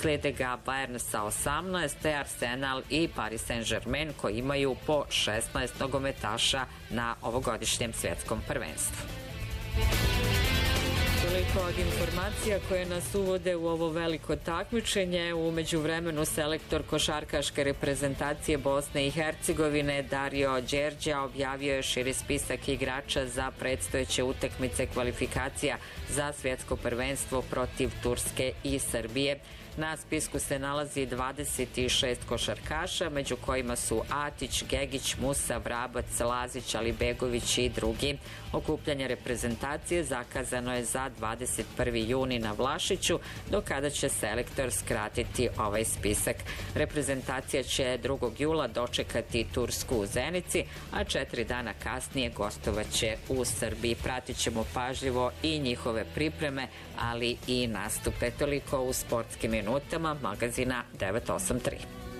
Slijede ga Bayern sa 18, te Arsenal i Paris Saint-Germain koji imaju po 16 nogometaša na ovogodišnjem svjetskom prvenstvu. Toliko od informacija koje nas uvode u ovo veliko takmičenje. U međuvremenu selektor košarkaške reprezentacije Bosne i Hercegovine Dario Đerđa objavio je širi spisak igrača za predstojeće utakmice kvalifikacija za svjetsko prvenstvo protiv Turske i Srbije. Na spisku se nalazi 26 košarkaša, među kojima su Atić, Gegić, Musa, Vrabac, Lazić, Alibegović i drugi. Okupljanje reprezentacije zakazano je za 21. juni na Vlašiću, do kada će selektor skratiti ovaj spisak. Reprezentacija će 2. jula dočekati Tursku u Zenici, a 4 dana kasnije gostovaće u Srbiji. Pratit ćemo pažljivo i njihove pripreme, ali i nastupe. Toliko u sportskim minutama magazina 983.